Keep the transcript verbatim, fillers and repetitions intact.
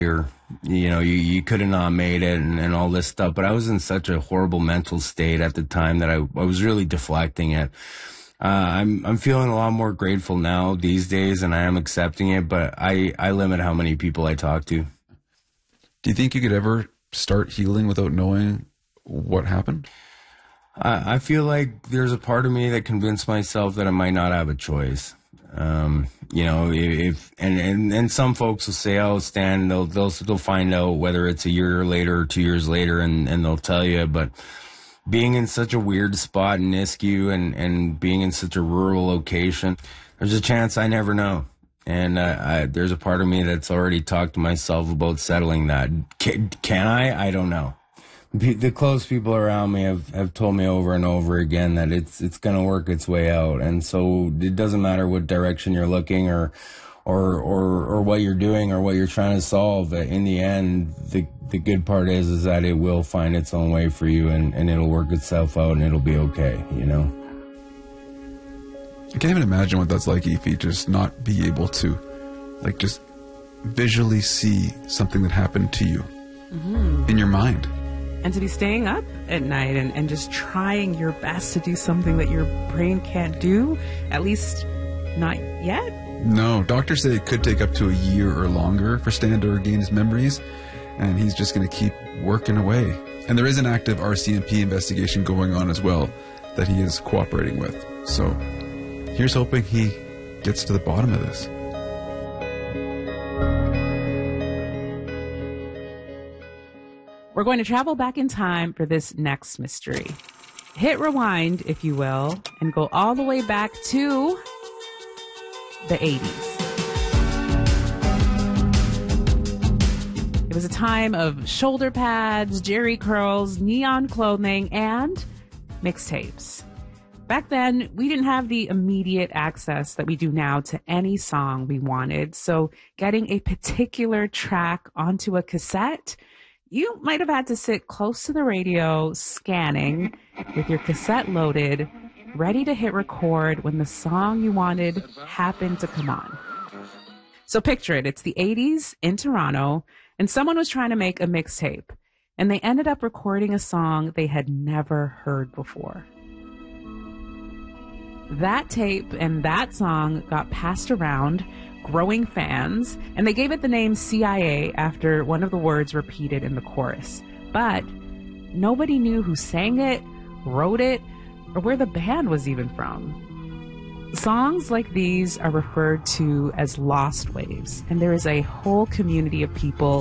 You're, you know, you, you could have not made it and, and all this stuff. But I was in such a horrible mental state at the time that I, I was really deflecting it. Uh, I'm I'm feeling a lot more grateful now these days, and I am accepting it. But I, I limit how many people I talk to. Do you think you could ever start healing without knowing what happened? I, I feel like there's a part of me that convinced myself that I might not have a choice. Um, you know, if, and, and, and some folks will say, oh, Stan, they'll, they'll, they'll find out whether it's a year later or two years later, and, and they'll tell you. But being in such a weird spot in Nisku and, and being in such a rural location, there's a chance I never know. And, uh, I, there's a part of me that's already talked to myself about settling that. Can, can I? I don't know. The close people around me have, have told me over and over again that it's it's going to work its way out. And so it doesn't matter what direction you're looking or or or or what you're doing or what you're trying to solve. In the end, the the good part is is that it will find its own way for you, and, and it'll work itself out, and it'll be okay, you know? I can't even imagine what that's like, Efi, just not be able to, like, just visually see something that happened to you mm-hmm. in your mind. And to be staying up at night and, and just trying your best to do something that your brain can't do, at least not yet. No, doctors say it could take up to a year or longer for Stan to regain his memories, and he's just going to keep working away. And there is an active R C M P investigation going on as well that he is cooperating with. So here's hoping he gets to the bottom of this. We're going to travel back in time for this next mystery. Hit rewind, if you will, and go all the way back to the eighties. It was a time of shoulder pads, jerry curls, neon clothing, and mixtapes. Back then, we didn't have the immediate access that we do now to any song we wanted, so getting a particular track onto a cassette, you might have had to sit close to the radio, scanning, with your cassette loaded, ready to hit record when the song you wanted happened to come on. So picture it, it's the eighties in Toronto, and someone was trying to make a mixtape, and they ended up recording a song they had never heard before. That tape and that song got passed around, growing fans, and they gave it the name C I A after one of the words repeated in the chorus. But nobody knew who sang it, wrote it, or where the band was even from. Songs like these are referred to as lost waves, and there is a whole community of people